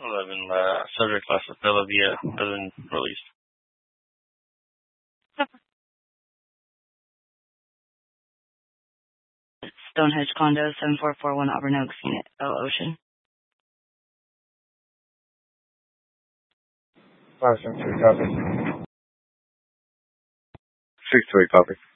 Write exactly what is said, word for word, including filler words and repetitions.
eleven, uh, subject class of Bellavia has been released. Stonehenge Condo, seven four four one Auburn Oaks, Unit O Ocean. five seven three, copy. six two eight, copy.